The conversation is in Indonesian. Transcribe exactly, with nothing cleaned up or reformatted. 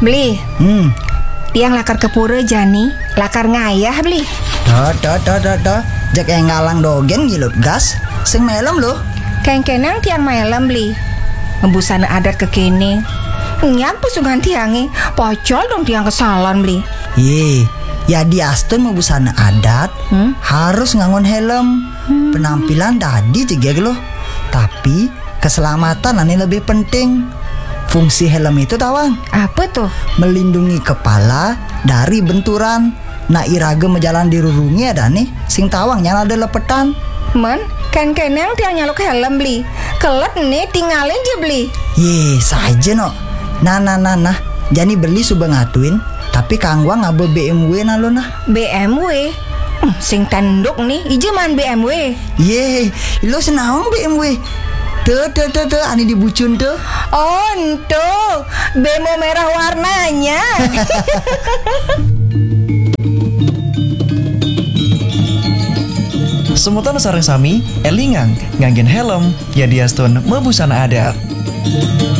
Beli. Hmm. Tiang lakar kepura jani, lakar ngayah beli. Dah, dah, dah, dah, dah. Jak yang ngalang dogen gilut gas. Sing melem loh. Keng-kenang tiang malam beli. Membusana adat ke kene. Nyapa sungan tiangi, pocol dong tiang kesalahan beli. Ye, ya di Aston mau busana adat Hmm? harus ngangon helm. Hmm. Penampilan tadi juga loh. Tapi keselamatan ini lebih penting. Fungsi helm itu tawang Apa tuh? melindungi kepala dari benturan. Nak iraga menjalan dirurungi ada nih sing tawang nyala ada lepetan. Men, keng-kenang tiang nyaluk helm beli. Kelet nih tinggalin aja beli. Ye, saja no. Nah, nah, nah, nah. Jani beli suba ngatuin, tapi kangwa ngabe B M W nalo nah. B M W. Hmm, sing tenduk nih, ijeman B M W. Ye, lo senawang B M W. Tuh, tuh, tuh, tuh, ani dibucun tuh. Oh, entuh. Bemo merah warnanya. Semutan sareng sami, elingang nganggen helm, ya diaston mebusana adat.